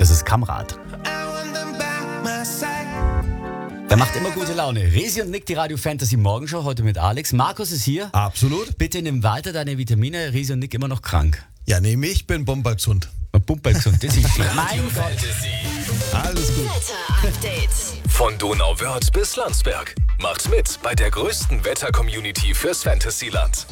Das ist Kamrat. Der macht immer gute Laune. Resi und Nick, die Radio Fantasy Morgenshow, heute mit Alex. Markus ist hier. Absolut. Bitte nimm weiter deine Vitamine. Resi und Nick immer noch krank. Ja, nehme ich, bin bombengesund. Pumpergesund, das ist schlimm. Mein Gott. Alles gut. Wetter-Update. Von Donauwörth bis Landsberg. Macht mit bei der größten Wetter-Community fürs Fantasyland.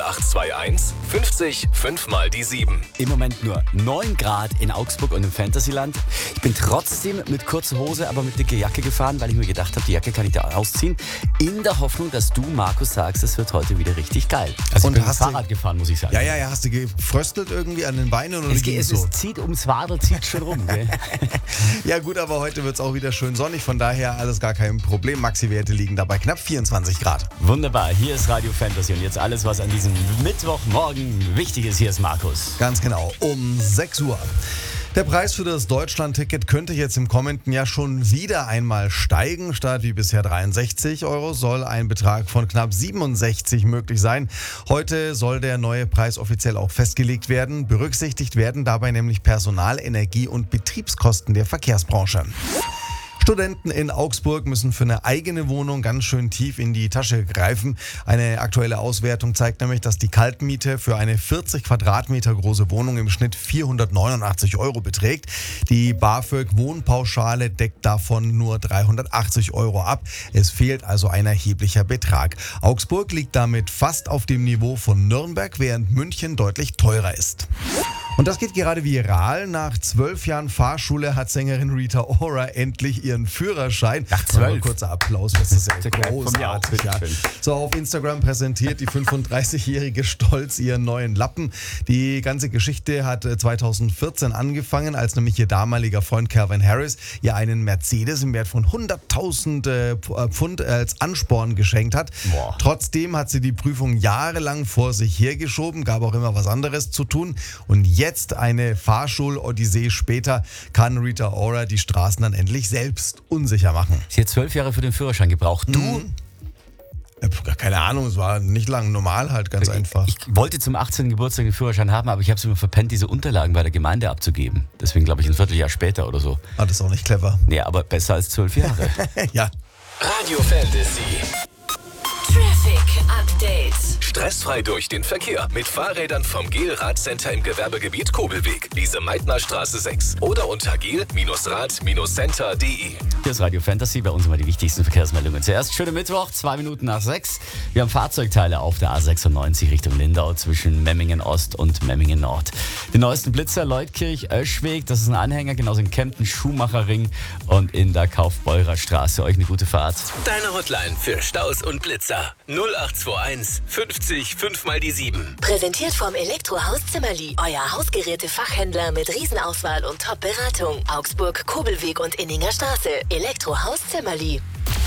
0821 50 5 mal die 7. Im Moment nur 9 Grad in Augsburg und im Fantasyland. Ich bin trotzdem mit kurzer Hose, aber mit dicker Jacke gefahren, weil ich mir gedacht habe, die Jacke kann ich da ausziehen. In der Hoffnung, dass du, Markus, sagst, es wird heute wieder richtig geil. Also Und ich bin hast du- Fahrrad gefahren, muss ich sagen. Ja, hast du gefröstelt irgendwie an den Beinen oder Es, ging es, so? es zieht ums Wadel, zieht schon rum. Gell? Ja gut, aber heute wird es auch wieder schön sonnig, von daher alles gar kein Problem. Maxi-Werte liegen dabei knapp 24 Grad. Wunderbar, hier ist Radio Fantasy und jetzt alles, was an diesem Mittwochmorgen wichtig ist. Hier ist Markus. Ganz genau, um 6 Uhr. Der Preis für das Deutschland-Ticket könnte jetzt im kommenden Jahr schon wieder einmal steigen. Statt wie bisher 63 € soll ein Betrag von knapp 67 möglich sein. Heute soll der neue Preis offiziell auch festgelegt werden. Berücksichtigt werden dabei nämlich Personal-, Energie- und Betriebskosten der Verkehrsbranche. Studenten in Augsburg müssen für eine eigene Wohnung ganz schön tief in die Tasche greifen. Eine aktuelle Auswertung zeigt nämlich, dass die Kaltmiete für eine 40 Quadratmeter große Wohnung im Schnitt 489 € beträgt. Die BAföG-Wohnpauschale deckt davon nur 380 € ab. Es fehlt also ein erheblicher Betrag. Augsburg liegt damit fast auf dem Niveau von Nürnberg, während München deutlich teurer ist. Und das geht gerade viral. Nach 12 Jahren Fahrschule hat Sängerin Rita Ora endlich ihren Führerschein. Nach 12? Mal ein kurzer Applaus, das ist ja Von mir auch, großartig. Ja. bitteschön. So, auf Instagram präsentiert die 35-jährige stolz ihren neuen Lappen. Die ganze Geschichte hat 2014 angefangen, als nämlich ihr damaliger Freund Calvin Harris ihr einen Mercedes im Wert von 100.000 Pfund als Ansporn geschenkt hat. Boah. Trotzdem hat sie die Prüfung jahrelang vor sich hergeschoben, gab auch immer was anderes zu tun. Und jetzt, eine Fahrschul-Odyssee später, kann Rita Ora die Straßen dann endlich selbst unsicher machen. Sie hat 12 Jahre für den Führerschein gebraucht. Du? Keine Ahnung, es war nicht lang, normal halt, ganz einfach. Ich wollte zum 18. Geburtstag den Führerschein haben, aber ich habe es immer verpennt, diese Unterlagen bei der Gemeinde abzugeben. Deswegen glaube ich ein Vierteljahr später oder so. Das ist auch nicht clever. Nee, aber besser als 12 Jahre. Ja. Radio Fantasy. Traffic Update. Stressfrei durch den Verkehr mit Fahrrädern vom GEL-Radcenter im Gewerbegebiet Kobelweg, Lise-Meitner-Straße 6 oder unter gel-rad-center.de. Hier ist Radio Fantasy, bei uns immer die wichtigsten Verkehrsmeldungen. Zuerst schöne Mittwoch, 2 Minuten nach 6. Wir haben Fahrzeugteile auf der A96 Richtung Lindau zwischen Memmingen Ost und Memmingen Nord. Die neuesten Blitzer, Leutkirch, Öschweg, das ist ein Anhänger, genauso in Kempten, Schuhmacherring und in der Kaufbeurer Straße. Euch eine gute Fahrt. Deine Hotline für Staus und Blitzer 0821 50 5 mal die 7. Präsentiert vom Elektrohaus Zimmerli. Euer Hausgeräte-Fachhändler mit Riesenauswahl und Top-Beratung. Augsburg, Kobelweg und Inninger Straße. Elektrohaus Zimmerli.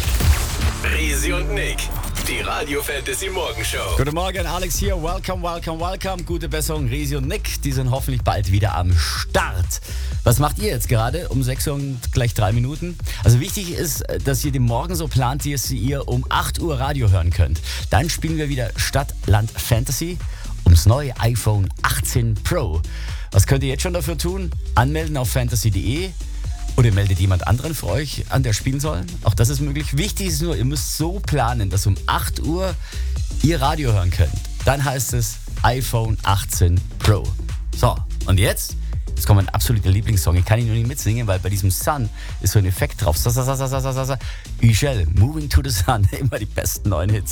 Resi und Nick, die Radio Fantasy Morgenshow. Guten Morgen, Alex hier. Welcome. Gute Besserung, Resi und Nick. Die sind hoffentlich bald wieder am Start. Was macht ihr jetzt gerade um 6 Uhr und gleich 3 Minuten? Also wichtig ist, dass ihr den Morgen so plant, dass ihr um 8 Uhr Radio hören könnt. Dann spielen wir wieder Stadt, Land, Fantasy ums neue iPhone 18 Pro. Was könnt ihr jetzt schon dafür tun? Anmelden auf fantasy.de. Oder meldet jemand anderen für euch an, der spielen soll? Auch das ist möglich. Wichtig ist nur, ihr müsst so planen, dass um 8 Uhr ihr Radio hören könnt. Dann heißt es iPhone 18 Pro. So, und jetzt kommt mein absoluter Lieblingssong. Ich kann ihn nur nicht mitsingen, weil bei diesem Sun ist so ein Effekt drauf. Ugel, Moving to the Sun. Immer die besten neuen Hits.